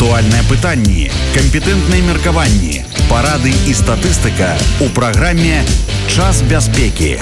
Актуальныя пытанні, кампетэнтныя меркаванні, парады і статыстыка ў праграме «Час бяспекі».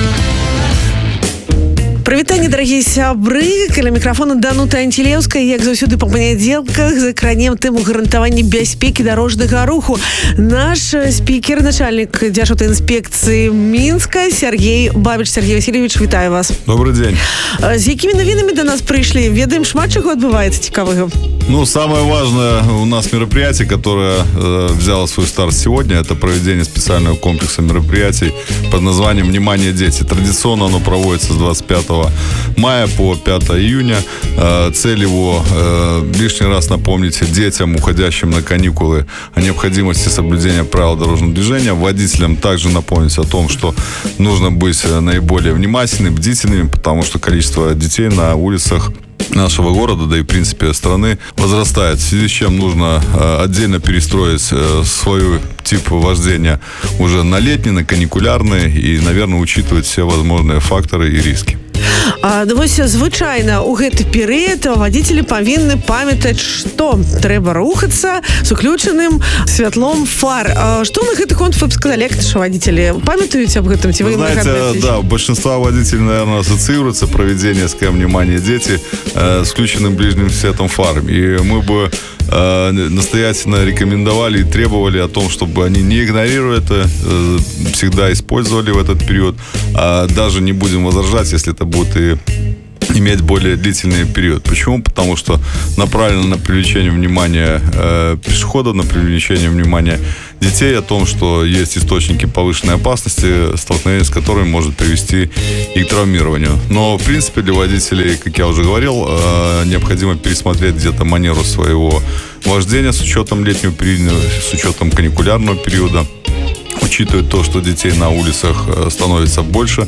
Прывітанне, дарагія сябры, каля мікрафона Данута Антилеўская, як заўсёды па панядзелках закранем тэму гарантавання бяспекі дарожнага руху. Наш спікер, начальнік Дзяржаўтаінспекцыі Мінска Сергей Бабич. Сергей Васильевич, вітаю вас. Добрый день. З якімі навінамі до нас прыйшлі? Ведаем, шмат чаго адбываецца цікавага. Самое важное у нас мероприятие, которое взяло свой старт сегодня, это проведение специального комплекса мероприятий под названием «Внимание, дети». Традиционно оно проводится с 25 мая по 5 июня. Цель его лишний раз напомнить детям, уходящим на каникулы, о необходимости соблюдения правил дорожного движения. Водителям также напомнить о том, что нужно быть наиболее внимательными, бдительными, потому что количество детей на улицах нашего города, да и в принципе страны возрастает, в связи с чем нужно отдельно перестроить свой тип вождения уже на летний, на каникулярный и, наверное, учитывать все возможные факторы и риски. Вось звычайна у гэты перыяд вадзіцелі павінны памятаць, што трэба рухацца з уключаным святлом фар. Што на гэты конт вы б сказалі, як нашы вадзіцелі памятаюць об гэтым? Вы знаете, да, у большинства водителей, наверное, ассоциируется проведение СКМ «Внимание, дети» с включенным ближним светом фар. И мы бы настоятельно рекомендовали и требовали о том, чтобы они, не игнорируя это, всегда использовали в этот период, а даже не будем возражать, если это будет и иметь более длительный период. Почему? Потому что направлено на привлечение внимания пешеходов, на привлечение внимания детей о том, что есть источники повышенной опасности, столкновение с которыми может привести и к травмированию. Но, в принципе, для водителей, как я уже говорил, необходимо пересмотреть где-то манеру своего вождения с учетом летнего периода, с учетом каникулярного периода, учитывая то, что детей на улицах становится больше.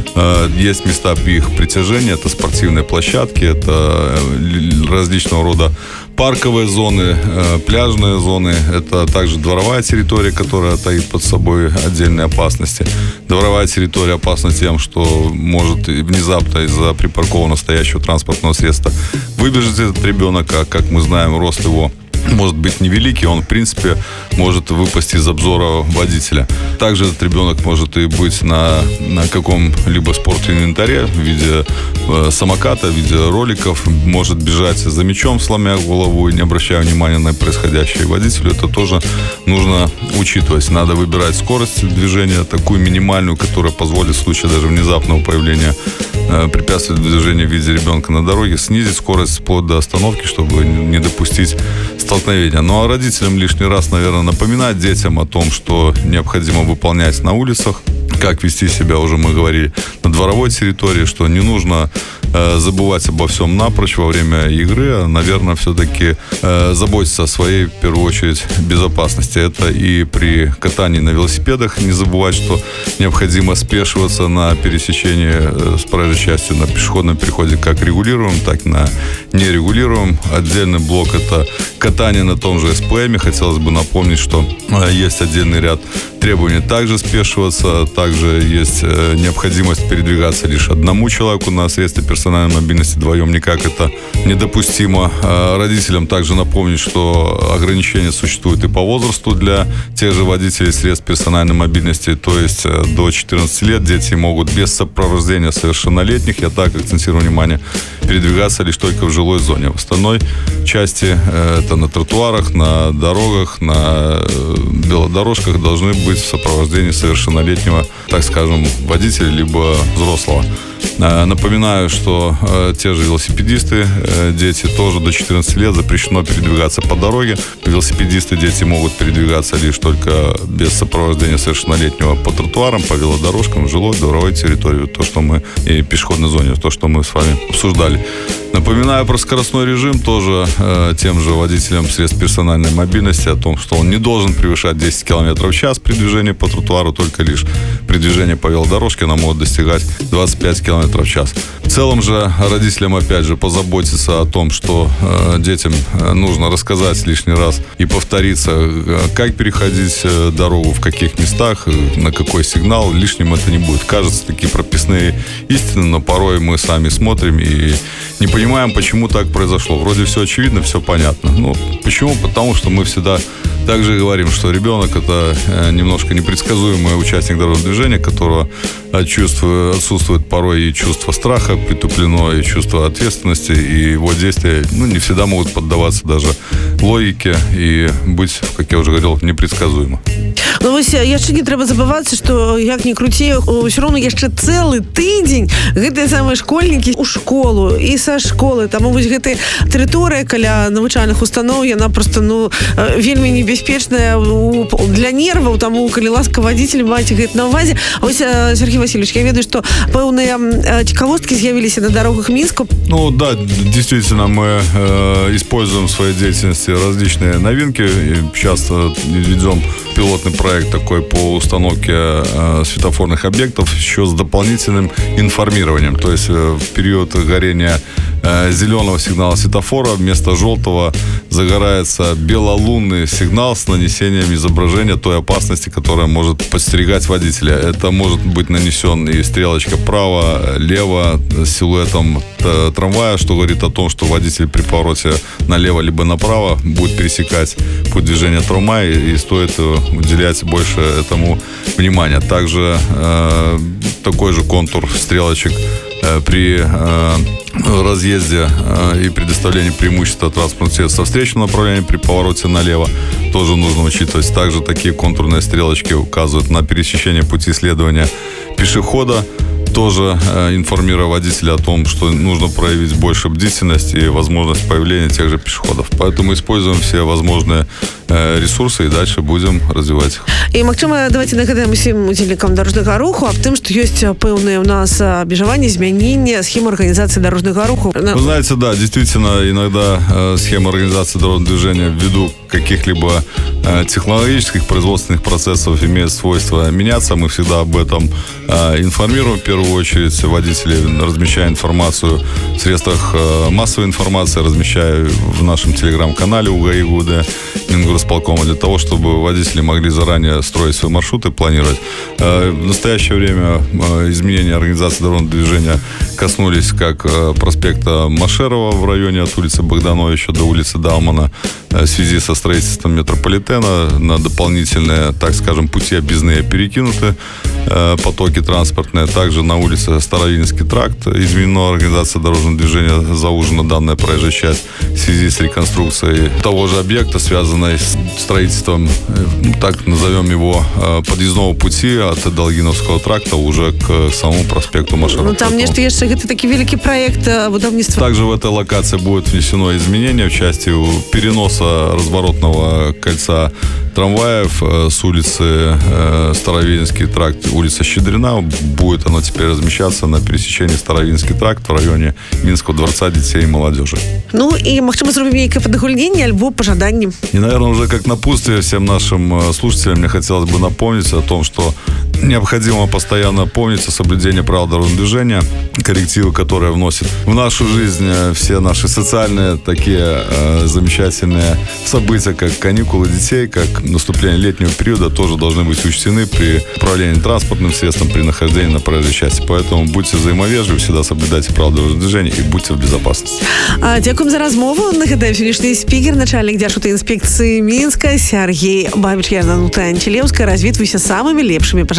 Есть места их притяжения, это спортивные площадки, это различного рода парковые зоны, пляжные зоны, это также дворовая территория, которая таит под собой отдельные опасности. Дворовая территория опасна тем, что может внезапно из-за припаркованного стоящего транспортного средства выбежать этот ребенок, а как мы знаем, рост его может быть невеликий, он, в принципе, может выпасть из обзора водителя. Также этот ребенок может и быть на каком-либо спортинвентаре в виде самоката, в виде роликов, может бежать за мячом, сломя голову и не обращая внимания на происходящее. Водителю это тоже нужно учитывать. Надо выбирать скорость движения, такую минимальную, которая позволит в случае даже внезапного появления препятствий движения в виде ребенка на дороге, снизить скорость вплоть до остановки, чтобы не допустить столкновения. Ну а родителям лишний раз, наверное, напоминать детям о том, что необходимо выполнять на улицах, как вести себя, уже мы говорили, на дворовой территории, что не нужно забывать обо всем напрочь во время игры, а, наверное, все-таки заботиться о своей, в первую очередь, безопасности. Это и при катании на велосипедах не забывать, что необходимо спешиваться на пересечении с проезжей частью на пешеходном переходе как регулируем, так и на нерегулируем. Отдельный блок – это катание на том же СПМе. Хотелось бы напомнить, что есть отдельный ряд требований также спешиваться, также есть необходимость передвигаться лишь одному человеку на средстве персональной мобильности, вдвоем никак это недопустимо. Родителям также напомнить, что ограничения существуют и по возрасту для тех же водителей средств персональной мобильности, то есть до 14 лет дети могут без сопровождения совершеннолетних, я так акцентирую внимание, передвигаться лишь только в жилой зоне. В остальной части, это на тротуарах, на дорогах, на велодорожках, должны быть в сопровождении совершеннолетнего, так скажем, водителя либо взрослого. Напоминаю, что те же велосипедисты, дети тоже до 14 лет запрещено передвигаться по дороге. Велосипедисты, дети могут передвигаться лишь только без сопровождения совершеннолетнего по тротуарам, по велодорожкам, жилой, дворовой территории, то, что мы, и пешеходной зоне, то, что мы с вами обсуждали. Напоминаю про скоростной режим тоже тем же водителям средств персональной мобильности о том, что он не должен превышать 10 км в час при движении по тротуару, только лишь при движении по велодорожке она может достигать 25 км в час. В целом же родителям, опять же, позаботиться о том, что детям нужно рассказать лишний раз и повториться, как переходить дорогу, в каких местах, на какой сигнал, лишним это не будет. Кажется, такие прописные истины, но порой мы сами смотрим и не понимаем, понимаем, почему так произошло. Вроде все очевидно, все понятно. Ну, почему? Потому что мы всегда также говорим, что ребенок — это немножко непредсказуемый участник дорожного движения, которого отсутствует порой и чувство страха притуплено, и чувство ответственности, и его действия не всегда могут поддаваться даже логике и быть, как я уже говорил, непредсказуемо. Ну, вось яшчэ не трэба забывацца, што як ні круці, ўсё роўно яшчэ цэлы тыдзень гэтыя самыя школьнікі ў школу і са школы. Таму вось гэтая тэрыторыя каля навучальных устаноў, яна проста вельмі небяспечная для нерваў, таму калі ласка вадзіцель маеце гэта на ўвазе. А вось, Сергей Васильевич, я ведаю, што пэўныя цікавосткі з'явіліся на дорогах Минска. Ну да, действительно, мы используем в своей деятельности различные новинки. И сейчас ведем пилотный проект такой по установке светофорных объектов еще с дополнительным информированием. То есть в период горения зеленого сигнала светофора вместо желтого загорается белолунный сигнал с нанесением изображения той опасности, которая может подстерегать водителя. Это может быть нанесен и стрелочка право, лево с силуэтом трамвая, что говорит о том, что водитель при повороте налево либо направо будет пересекать путь движения трамвая, и стоит уделять больше этому внимания. Также такой же контур стрелочек при разъезде и предоставлении преимущества транспортных средств со встречного направления при повороте налево тоже нужно учитывать. Также такие контурные стрелочки указывают на пересечение пути следования пешехода, тоже информируя водителя о том, что нужно проявить больше бдительность и возможность появления тех же пешеходов. Поэтому используем все возможные ресурсы и дальше будем развивать их. І, магчыма, давайте нагадаем усім удзельнікам дорожнага руху аб тым, што ёсць пэўныя у нас абмежаванні, змянення схемы организации дорожного руху. Вы знаете, да, действительно, иногда схема организации дорожного движения ввиду каких-либо технологических производственных процессов имеет свойство меняться. Мы всегда об этом информируем. В первую очередь водители, размещая информацию в средствах массовой информации, размещая в нашем телеграм-канале УГАИ ГУД Мингорисполкома, для того, чтобы водители могли заранее строить свои маршруты, планировать. В настоящее время изменения организации дорожного движения коснулись как проспекта Машерова в районе от улицы Богдановича до улицы Даумана в связи со строительством метрополитена. На дополнительные, так скажем, пути объездные перекинуты потоки транспортные. Также на улице Старовинский тракт изменена организация дорожного движения, заужена данная проезжая часть в связи с реконструкцией того же объекта, связанной с строительством, так назовем его, подъездного пути от Долгиновского тракта уже к самому проспекту Машерова. Ну там нечто есть, это такой великий проект будовництва. Также в этой локации будет внесено изменение в части переноса разворотного кольца трамваев с улицы Старовинский тракт, улица Щедрина. Будет оно теперь размещаться на пересечении Старовинский тракт в районе Минского дворца детей и молодежи. Ну и, магчыма, зробім нейкае падагульненне альбо пожаданне. И, наверное, уже как напутствие всем нашим слушателям мне хотелось бы напомнить о том, что необходимо постоянно помнить о соблюдении правил дорожного движения, коррективы, которые вносят в нашу жизнь все наши социальные такие замечательные события, как каникулы детей, как наступление летнего периода, тоже должны быть учтены при управлении транспортным средством, при нахождении на проезжей части. Поэтому будьте взаимовежливы, всегда соблюдайте правила дорожного движения и будьте в безопасности. Дякуем за размову. Нагадаем, сённяшні спікер, начальник Державтоінспекції Мінска Сергей Бабіч. Я Данута Антилеўская. Развітвайся самымі лепшымі пожаданнямі.